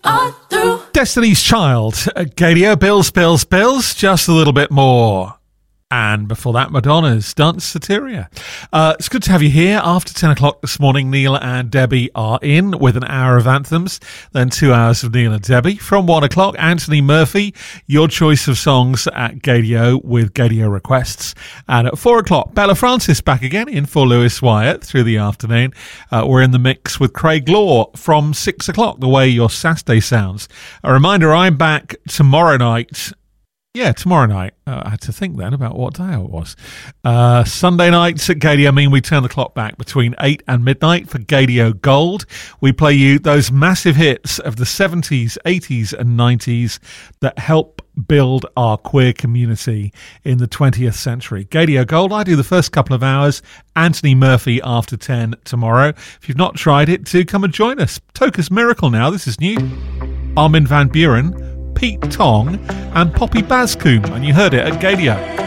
are through. Destiny's Child, Gadio, Bills, Bills, Bills, just a little bit more. And before that, Madonna's Dance Satyria. It's good to have you here. After 10 o'clock this morning, Neil and Debbie are in with an hour of anthems, then 2 hours of Neil and Debbie. From 1 o'clock, Anthony Murphy, your choice of songs at Gadio with Gadio requests. And at 4 o'clock, Bella Francis back again in for Lewis Wyatt through the afternoon. We're in the mix with Craig Law from 6 o'clock, the way your Saturday sounds. A reminder, I'm back tomorrow night. Yeah, tomorrow night. I had to think then about what day it was. Sunday nights at Gadio mean we turn the clock back between 8 and midnight for Gadio Gold. We play you those massive hits of the 70s, 80s and 90s that help build our queer community in the 20th century. Gadio Gold, I do the first couple of hours. Anthony Murphy after 10 tomorrow. If you've not tried it, do come and join us. Toca's Miracle now, this is new. Armin van Buuren, Pete Tong and Poppy Bascombe, and you heard it at Gadio.